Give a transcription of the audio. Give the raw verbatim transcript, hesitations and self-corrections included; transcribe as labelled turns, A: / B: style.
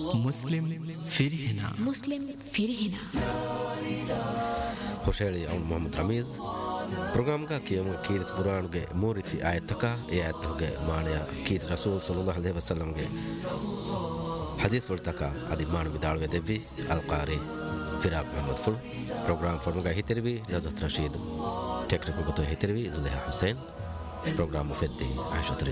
A: مسلم فرهنا
B: مسلم فرهنا
C: خوشحالي أول محمد رميز برنامج كيوم كيرت قرآن جه موريتي آياتك آياته جه معناه كيرت رسول صلى الله عليه وسلم جه حديث فرتكا أدي مان بدال ودبي القاري فراق محمد فل برنامج فرمجة هيتربي نزات رشيد تكنيكو بتوع هيتربي زلها حسين برنامج مفيد عشرة